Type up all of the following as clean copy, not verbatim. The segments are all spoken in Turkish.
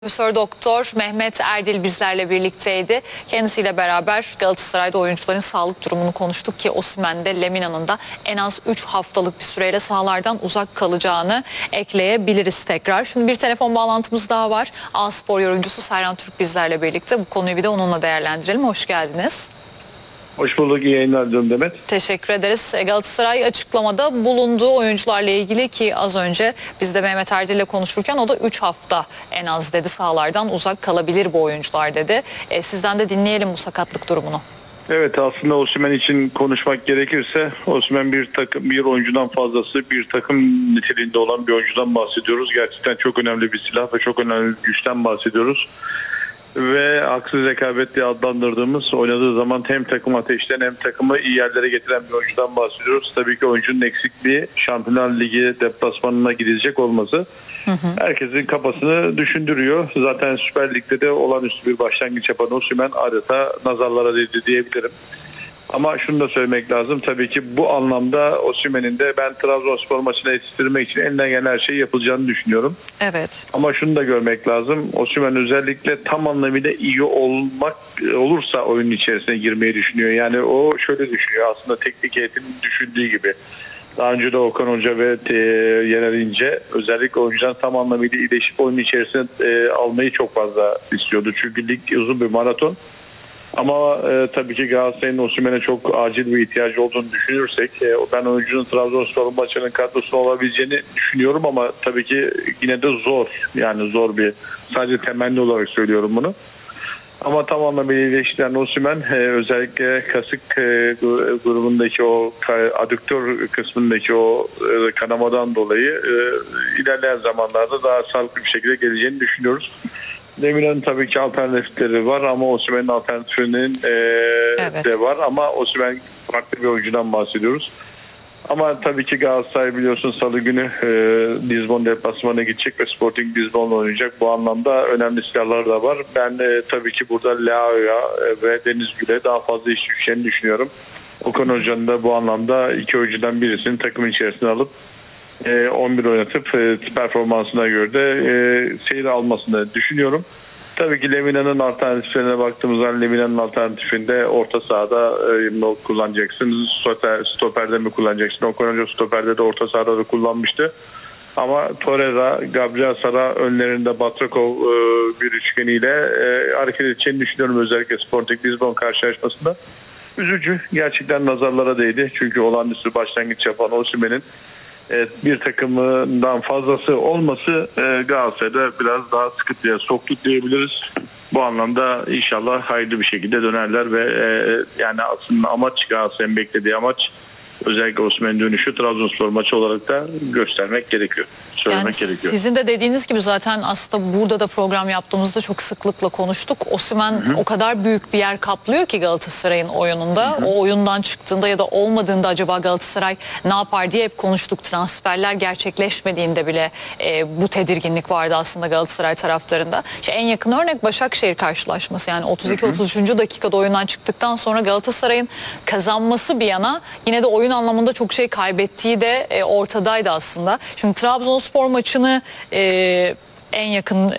Profesör Doktor Mehmet Erdil bizlerle birlikteydi. Kendisiyle beraber Galatasaray'da oyuncuların sağlık durumunu konuştuk ki Osimhen'de, Lemina'nın da en az 3 haftalık bir süreyle sahalardan uzak kalacağını ekleyebiliriz tekrar. Şimdi bir telefon bağlantımız daha var. A-Spor yorumcusu Serhan Türk bizlerle birlikte. Bu konuyu bir de onunla değerlendirelim. Hoş geldiniz. Hoş bulduk, iyi yayınlar diliyorum Demet. Teşekkür ederiz. Galatasaray açıklamada bulunduğu oyuncularla ilgili ki az önce biz de Mehmet Erdil ile konuşurken o da 3 hafta en az dedi, sahalardan uzak kalabilir bu oyuncular dedi. Sizden de dinleyelim bu sakatlık durumunu. Evet, aslında Osimhen için konuşmak gerekirse Osimhen bir oyuncudan fazlası, bir takım niteliğinde olan bir oyuncudan bahsediyoruz. Gerçekten çok önemli bir silah ve çok önemli bir güçten bahsediyoruz. Ve haksız rekabet diye adlandırdığımız, oynadığı zaman hem takım ateşten hem takımı iyi yerlere getiren bir oyuncudan bahsediyoruz. Tabii ki oyuncunun eksikliği Şampiyonlar Ligi deplasmanına gidecek olması herkesin kafasını düşündürüyor. Zaten Süper Lig'de de olağanüstü bir başlangıç yapan Osimhen adeta nazarlara değdi diyebilirim. Ama şunu da söylemek lazım. Tabii ki bu anlamda Osimhen'in de ben Trabzonspor maçına yetiştirmek için elinden gelen her şeyi yapılacağını düşünüyorum. Evet. Ama şunu da görmek lazım. Osimhen özellikle tam anlamıyla iyi olursa oyunun içerisine girmeyi düşünüyor. Yani o şöyle düşünüyor. Aslında teknik heyetinin düşündüğü gibi. Daha önce de Okan Hoca ve Yener İnce özellikle oyuncudan tam anlamıyla iyileşip oyunun içerisine almayı çok fazla istiyordu. Çünkü lig uzun bir maraton. Ama tabii ki Galatasaray'ın Osimhen'e çok acil bir ihtiyacı olduğunu düşünürsek ben oyuncunun Trabzonspor maçının kadrosunda olabileceğini düşünüyorum ama tabii ki yine de zor. Yani zor bir, sadece temenni olarak söylüyorum bunu. Ama tam anlamıyla iyileştiren Osimhen özellikle kasık grubundaki o adüktör kısmındaki o kanamadan dolayı ilerleyen zamanlarda daha sağlıklı bir şekilde geleceğini düşünüyoruz. Lemina'nın tabii ki alternatifleri var ama Osimhen'in alternatifinin Evet. de var ama Osimhen farklı bir oyuncudan bahsediyoruz. Ama tabii ki Galatasaray biliyorsun Salı günü Lisbon deplasmanına gidecek ve Sporting Lisbon'la oynayacak. Bu anlamda önemli silahlar da var. Ben tabii ki burada Leao'ya ve Deniz Gül'e daha fazla iş düşeceğini düşünüyorum. Okan Hoca'nın da bu anlamda iki oyuncudan birisini takımın içerisine alıp 11 oynatıp performansına göre de seyir almasını düşünüyorum. Tabii ki Lemina'nın alternatiflerine baktığımızda Lemina'nın alternatifinde orta sahada mı kullanacaksın, stoperde mi kullanacaksın? Okan Hoca stoperde de orta sahada da kullanmıştı. Ama Torreira, Gabriel Sara önlerinde Batrakov bir üçgeniyle hareket edeceğini düşünüyorum özellikle Sporting Lisbon karşılaşmasında. Üzücü, gerçekten nazarlara değdi. Çünkü olağanüstü başlangıç yapan Osimhen'in bir takımından fazlası olması Galatasaray'da biraz daha sıkıntıya soktu diyebiliriz. Bu anlamda inşallah hayırlı bir şekilde dönerler ve yani aslında amaç, Galatasaray'ın beklediği amaç özellikle Osimhen'in dönüşü Trabzonspor maçı olarak da göstermek gerekiyor. Söylemek gerekiyor. Sizin de dediğiniz gibi zaten aslında burada da program yaptığımızda çok sıklıkla konuştuk. Osimhen o kadar büyük bir yer kaplıyor ki Galatasaray'ın oyununda. O oyundan çıktığında ya da olmadığında acaba Galatasaray ne yapar diye hep konuştuk. Transferler gerçekleşmediğinde bile bu tedirginlik vardı aslında Galatasaray taraftarında. İşte en yakın örnek Başakşehir karşılaşması. Yani 32-33. dakikada oyundan çıktıktan sonra Galatasaray'ın kazanması bir yana yine de oyun anlamında çok şey kaybettiği de ortadaydı aslında. Şimdi Trabzonspor maçını en yakın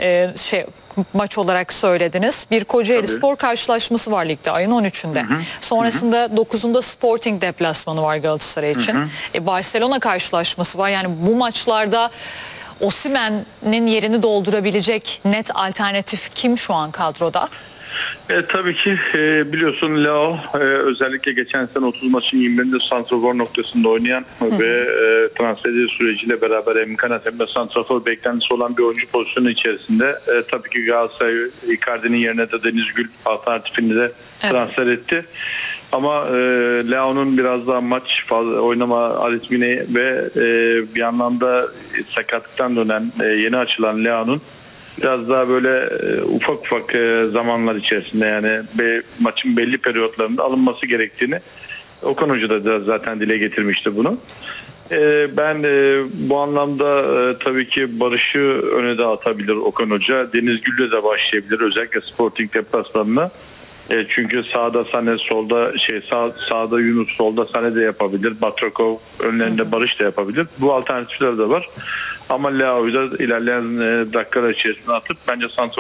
maç olarak söylediniz. Bir Kocaelispor karşılaşması var ligde ayın 13'ünde. Sonrasında 9'unda Sporting deplasmanı var Galatasaray için. Barcelona karşılaşması var. Yani bu maçlarda Osimhen'in yerini doldurabilecek net alternatif kim şu an kadroda? Tabii ki biliyorsun Leo özellikle geçen sene 30 maçın 20'inde santrafor noktasında oynayan ve transfer süreciyle beraber hem kanat hem de santrafor beklentisi olan bir oyuncu pozisyonu içerisinde. Tabii ki Galatasaray Icardi'nin yerine de Deniz Gül alternatifini de transfer etti. Ama Leo'nun biraz daha maç oynama ritmine ve bir anlamda sakatlıktan dönen yeni açılan Leo'nun biraz daha böyle ufak zamanlar içerisinde yani maçın belli periyotlarında alınması gerektiğini Okan Hoca da zaten dile getirmişti bunu. Ben bu anlamda tabii ki Barış'ı öne de atabilir Okan Hoca. Deniz Gül'le de başlayabilir özellikle Sporting deplasmanına. Çünkü sağda Sané, solda sağda Yunus, solda Sané de yapabilir. Batrakov önlerinde Barış da yapabilir. Bu alternatifler de var. Ama Leao'yu da ilerleyen dakikalar içerisinde atıp bence santrafor